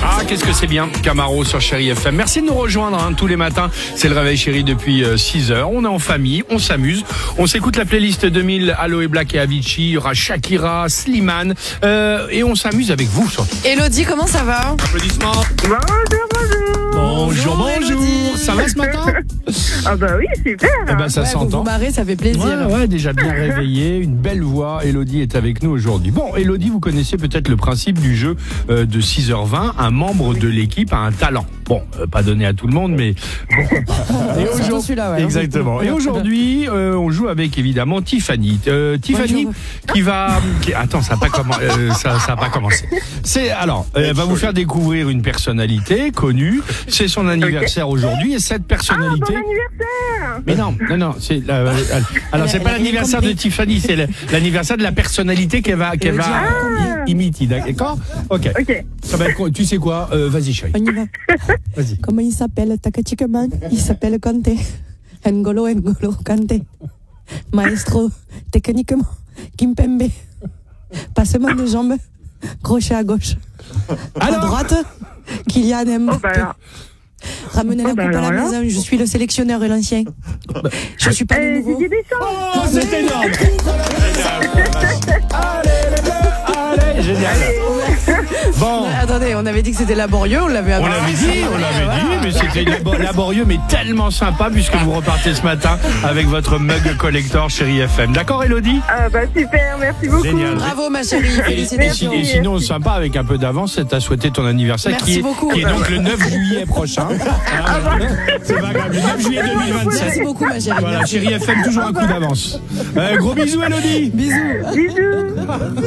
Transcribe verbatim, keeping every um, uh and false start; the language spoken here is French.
Ah, qu'est-ce que c'est bien, Camaro sur Chéri F M. Merci de nous rejoindre hein, tous les matins. C'est le réveil chéri depuis euh, six heures. On est en famille, on s'amuse. On s'écoute la playlist deux mille, Aloe Black et Avicii. Il y aura Shakira, Slimane. Euh, et on s'amuse avec vous surtout. Elodie, comment ça va? Applaudissements. Bonjour, bonjour. Bonjour, bonjour. Elodie. Ça va ce matin? Ah bah oui, super. Eh ben, ça Ouais, vous s'entend. vous marrez, ça fait plaisir. Ouais, ouais, déjà bien réveillé, une belle voix. Elodie est avec nous aujourd'hui. Bon, Elodie, vous connaissez peut-être le principe du jeu euh, de six heures vingt. Un membre de l'équipe a un talent. Bon, euh, pas donné à tout le monde, mais pourquoi pas. Et Surtout aujourd'hui- celui-là, ouais. Exactement. Et aujourd'hui, euh, on joue avec évidemment Tiffany. Euh, Tiffany Bonjour. qui va. Qui... Attends, ça n'a pas, commen- euh, ça, ça a pas commencé. C'est alors, euh, elle va vous faire découvrir une personnalité connue. C'est son anniversaire aujourd'hui et cette Ah, personnalité. bon anniversaire. Mais non, non, non. C'est la- euh, alors c'est Elle a- pas elle a l'anniversaire bien de compris. Tiffany, c'est le- l'anniversaire de la personnalité qu'elle va, qu'elle va Ah. i- imiter. D'accord. Ok. Ok. Ça va être quoi? Tu sais quoi? Euh, Vas-y, chérie. On y va. Vas-y. Comment il s'appelle Takachikaman? Il s'appelle Kanté. N'Golo N'Golo Kanté. Maestro, techniquement, Kimpembe. Passement de jambes, crochet à gauche. À Alors droite, Kylian Oh Mbappé. bah alors. Ramenez la Oh, bah coupe à la alors là. maison, je suis le sélectionneur et l'ancien. Je suis pas le Euh, nouveau. Didier Deschamps. Oh, c'est énorme. Allez, les bleus, allez, génial. Bon. Attendez, on avait dit que c'était laborieux, on l'avait On l'avait dit, on l'avait dit, mais c'était labo- laborieux, mais tellement sympa puisque vous repartez ce matin avec votre mug collector Chéri F M. D'accord, Elodie? Ah bah super, merci beaucoup. Génial. Bravo ma chérie, Et, et félicitations. si- et sinon, sympa, avec un peu d'avance, c'est à souhaiter ton anniversaire Merci qui est, beaucoup. qui est donc le neuf juillet prochain. Alors, c'est pas grave, le neuf juillet deux mille vingt-sept. Merci beaucoup ma chérie. Voilà, Chéri F M, toujours un coup d'avance. Euh, gros bisous, Elodie. Bisous. Bisous.